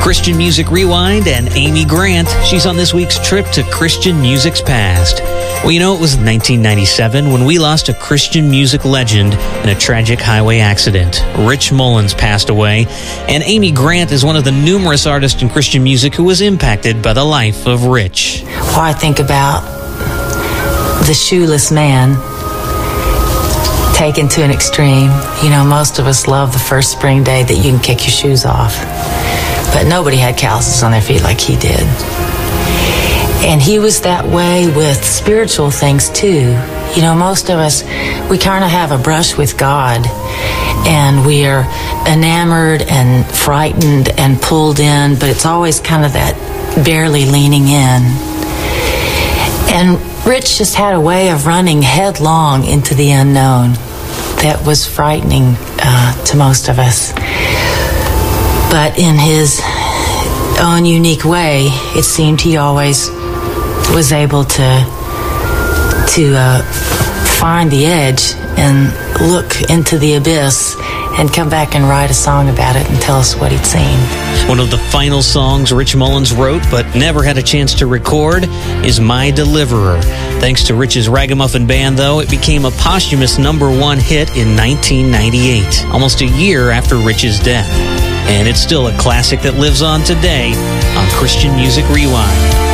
Christian Music Rewind and Amy Grant. She's on this week's trip to Christian music's past. Well, you know, it was 1997 when we lost a Christian music legend in a tragic highway accident. Rich Mullins passed away, and Amy Grant is one of the numerous artists in Christian music who was impacted by the life of Rich. Well, I think about the shoeless man taken to an extreme. You know, most of us love the first spring day that you can kick your shoes off. But nobody had calluses on their feet like he did. And he was that way with spiritual things too. You know, most of us, we kind of have a brush with God, and we are enamored and frightened and pulled in, but it's always kind of that barely leaning in. And Rich just had a way of running headlong into the unknown that was frightening to most of us. But in his own unique way, it seemed he always was able to find the edge and look into the abyss and come back and write a song about it and tell us what he'd seen. One of the final songs Rich Mullins wrote but never had a chance to record is My Deliverer. Thanks to Rich's Ragamuffin Band, though, it became a posthumous #1 hit in 1998, almost a year after Rich's death. And it's still a classic that lives on today on Christian Music Rewind.